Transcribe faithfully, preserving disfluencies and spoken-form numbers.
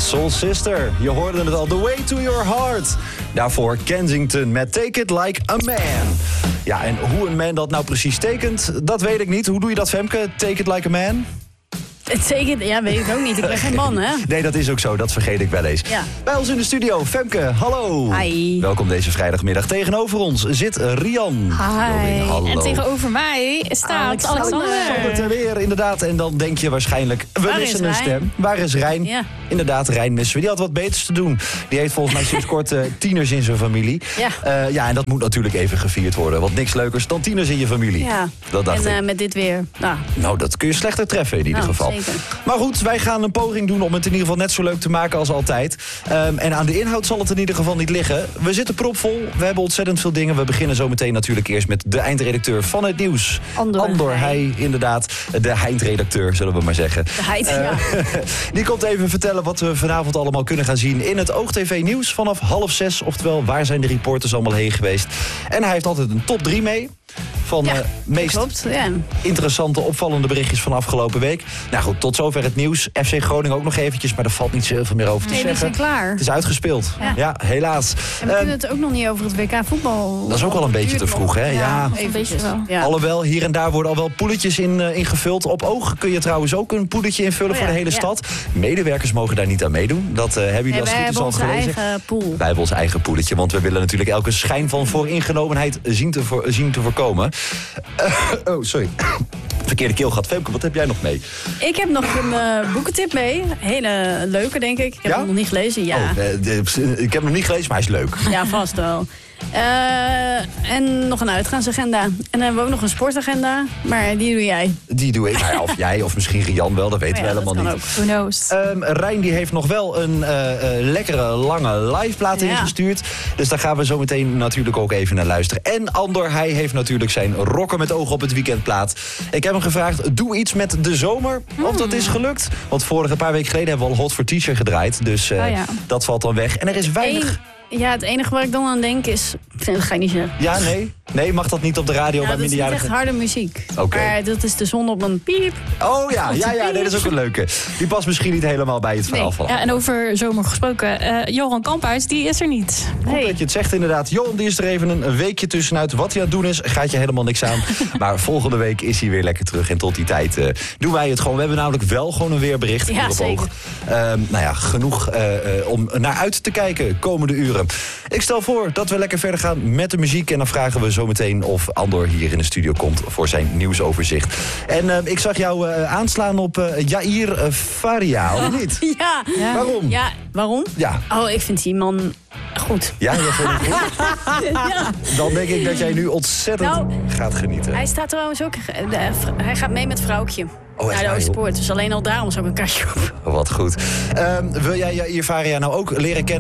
Soul Sister. Je hoorde het al, The Way to Your Heart. Daarvoor Kensington met Take It Like a Man. Ja, en hoe een man dat nou precies tekent, dat weet ik niet. Hoe doe je dat, Femke? Take It Like a Man? Zeker, ja, weet ik ook niet. Ik ben geen man, hè? Nee, dat is ook zo. Dat vergeet ik wel eens. Ja. Bij ons in de studio, Femke, hallo. Hi. Welkom deze vrijdagmiddag. Tegenover ons zit Rian. Hi. Robin, hallo. En tegenover mij staat Alexander. Alexander. Alexander ter weer, inderdaad. En dan denk je waarschijnlijk, we Waar missen is een Rijn? stem. Waar is Rijn? Ja. Inderdaad, Rijn missen we. Die had wat beters te doen. Die heeft volgens mij sinds kort uh, tieners in zijn familie. Ja. Uh, ja, en dat moet natuurlijk even gevierd worden. Want niks leukers dan tieners in je familie. Ja. Dat dacht En ik. uh, met dit weer, nou, Nou, dat kun je slechter treffen in ieder nou, geval. zeker. Maar goed, wij gaan een poging doen om het in ieder geval net zo leuk te maken als altijd. Um, en aan de inhoud zal het in ieder geval niet liggen. We zitten propvol, we hebben ontzettend veel dingen. We beginnen zo meteen natuurlijk eerst met de eindredacteur van het nieuws. Andor, Andor hij. hij, inderdaad. De eindredacteur, zullen we maar zeggen. De heid, Uh, ja. Die komt even vertellen wat we vanavond allemaal kunnen gaan zien in het Oog T V Nieuws vanaf half zes. Oftewel, waar zijn de reporters allemaal heen geweest? En hij heeft altijd een top drie mee. Van de Ja, uh, meest klopt, ja. interessante, opvallende berichtjes van afgelopen week. Nou goed, tot zover het nieuws. F C Groningen ook nog eventjes, maar daar valt niet zoveel meer over te Nee, we zeggen. zijn klaar. Het is uitgespeeld. Ja, Ja. helaas. En we Uh, kunnen het ook nog niet over het W K voetbal. Dat is ook wel een beetje te vroeg, hè? Ja. Een beetje wel. Ja. Alhoewel, hier en daar worden al wel poeletjes in, uh, ingevuld. Op oog kun je trouwens ook een poeletje invullen Oh ja, voor de hele ja. stad. Medewerkers mogen daar niet aan meedoen. Dat uh, hebben jullie Nee, als wij het goed hebben is al onze gelezen. eigen pool. Wij hebben ons eigen poeletje, want we willen natuurlijk elke schijn van vooringenomenheid zien te, voor, zien te voorkomen. Uh, oh, sorry. Verkeerde keelgat. Femke, wat heb jij nog mee? Ik heb nog een uh, boekentip mee. Hele leuke, denk ik. Ik heb Ja? hem nog niet gelezen, ja. Oh, uh, de- ik heb hem nog niet gelezen, maar hij is leuk. Ja, vast wel. Uh, en nog een uitgaansagenda. En dan hebben we ook nog een sportagenda. Maar die doe jij. Die doe ik. Nou ja, of jij, of misschien Rian wel, dat weten Oh ja, we helemaal dat niet. kan Who knows? Um, Rijn die heeft nog wel een uh, uh, lekkere, lange liveplaat Ja. ingestuurd. Dus daar gaan we zo meteen natuurlijk ook even naar luisteren. En Andor, hij heeft natuurlijk zijn rocken met ogen op het weekendplaat. Ik heb hem gevraagd, doe iets met de zomer. Of dat is gelukt. Want vorige paar weken geleden hebben we al Hot for Teacher gedraaid. Dus uh, Oh ja. dat valt dan weg. En er is weinig... Eén- Ja, het enige waar ik dan aan denk is... Dat ga je niet zeggen. Ja, nee? Nee, mag dat niet op de radio Ja, bij dat is niet minderjarigen? echt harde muziek. Oké. Maar dat is de zon op een piep. Oh ja, ja, ja, nee, dat is ook een leuke. Die past misschien niet helemaal bij het verhaal Nee. van. Ja, en over zomer gesproken, eh, Johan Kamphuis, die is er niet. Goed dat je het zegt inderdaad. Johan, die is er even een weekje tussenuit. Wat hij aan het doen is, gaat je helemaal niks aan. Maar volgende week is hij weer lekker terug. En tot die tijd uh, doen wij het gewoon. We hebben namelijk wel gewoon een weerbericht. Ja, hier op zeker. oog. Uh, nou ja, genoeg uh, uh, om naar uit te kijken komende uren. Ik stel voor dat we lekker verder gaan met de muziek. En dan vragen we zo meteen of Andor hier in de studio komt voor zijn nieuwsoverzicht. En uh, ik zag jou uh, aanslaan op uh, Jair uh, Faria, of niet? Ja. Ja. Waarom? Ja, waarom? Ja. Oh, ik vind die man goed. Ja, je vindt het goed? Ja. Dan denk ik dat jij nu ontzettend Nou, gaat genieten. Hij staat trouwens ook... eh, de- hij gaat mee met Vrouwtje. Oh, echt naar de waar, joh? Oostpoort. Dus alleen al daarom zou ik een kaartje op. Wat goed. Um, wil jij Jair Faria nou ook leren kennen?